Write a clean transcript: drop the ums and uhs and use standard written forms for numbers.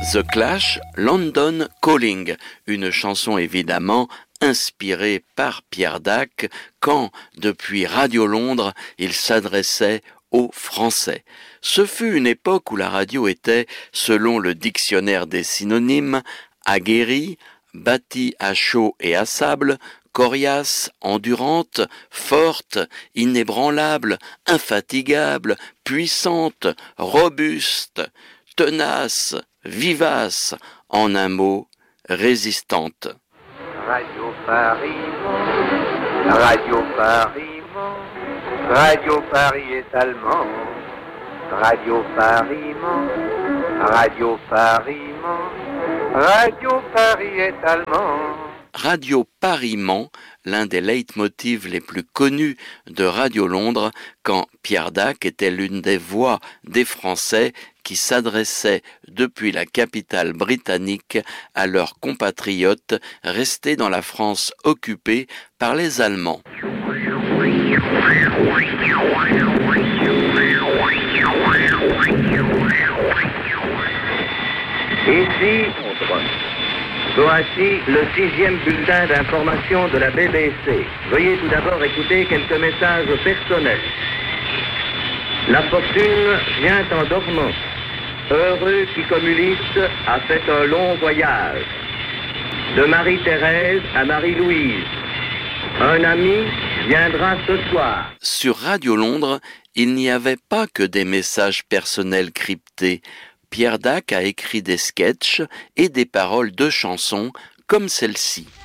The Clash, London Calling, une chanson évidemment inspirée par Pierre Dac quand, depuis Radio Londres, il s'adressait aux Français. Ce fut une époque où la radio était, selon le dictionnaire des synonymes, aguerrie, bâtie à chaud et à sable, coriace, endurante, forte, inébranlable, infatigable, puissante, robuste, tenace, vivace, en un mot, résistante. Radio Paris, Radio Paris, Radio Paris est allemand. Radio Paris, Radio Paris, Radio Paris est allemand. Radio Paris-Mans, l'un des leitmotivs les plus connus de Radio Londres, quand Pierre Dac était l'une des voix des Français qui s'adressaient depuis la capitale britannique à leurs compatriotes restés dans la France occupée par les Allemands. Ici, voici le 6e bulletin d'information de la BBC. Veuillez tout d'abord écouter quelques messages personnels. La fortune vient en dormant. Heureux qui communiste a fait un long voyage. De Marie-Thérèse à Marie-Louise. Un ami viendra ce soir. Sur Radio Londres, il n'y avait pas que des messages personnels cryptés. Pierre Dac a écrit des sketchs et des paroles de chansons comme celle-ci.